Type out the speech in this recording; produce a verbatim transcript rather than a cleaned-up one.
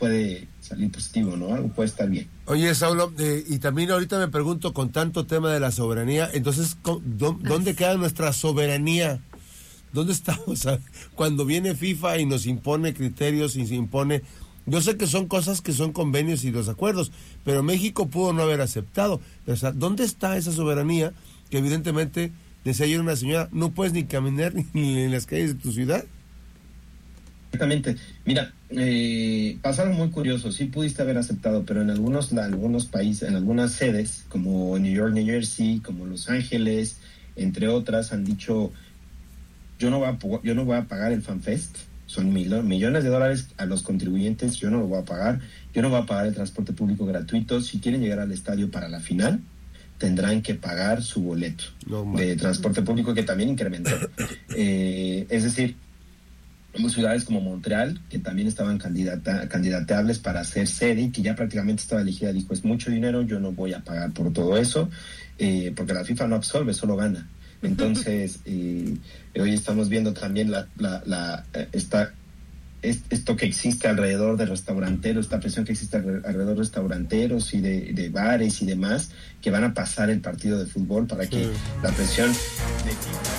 puede salir positivo, ¿no? Algo puede estar bien. Oye, Saulo, eh, y también ahorita me pregunto, con tanto tema de la soberanía, entonces, ¿dónde queda nuestra soberanía? ¿Dónde estamos? Cuando viene FIFA y nos impone criterios y se impone... Yo sé que son cosas que son convenios y los acuerdos, pero México pudo no haber aceptado. O sea, ¿dónde está esa soberanía que evidentemente, decía ayer una señora, no puedes ni caminar ni en las calles de tu ciudad? Exactamente. Mira, eh, pasaron muy curioso. Sí pudiste haber aceptado, pero en algunos, en algunos países, en algunas sedes, como New York, New Jersey, como Los Ángeles, entre otras, han dicho, yo no voy a, yo no voy a pagar el FanFest. Son mil, millones de dólares a los contribuyentes, yo no lo voy a pagar, yo no voy a pagar el transporte público gratuito. Si quieren llegar al estadio para la final, tendrán que pagar su boleto no, de transporte público, que también incrementó. Eh, es decir, hemos ciudades como Montreal, que también estaban candidata, candidateables para ser sede y que ya prácticamente estaba elegida, dijo, es mucho dinero, yo no voy a pagar por todo eso, eh, porque la FIFA no absorbe, solo gana. Entonces, eh, hoy estamos viendo también la, la, la esta, esto que existe alrededor de restauranteros, esta presión que existe alrededor de restauranteros y de, de bares y demás, que van a pasar el partido de fútbol para sí. que la presión de